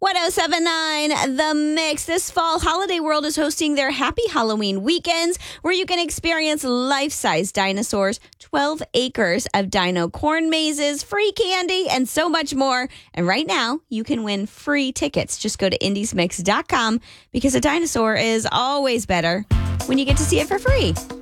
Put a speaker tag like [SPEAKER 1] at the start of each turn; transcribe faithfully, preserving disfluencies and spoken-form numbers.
[SPEAKER 1] ten seventy-nine The Mix. This fall, Holiday World is hosting their Happy Halloween weekends where you can experience life-size dinosaurs, twelve acres of dino corn mazes, free candy, and so much more. And right now, you can win free tickets. Just go to indies mix dot com because a dinosaur is always better when you get to see it for free.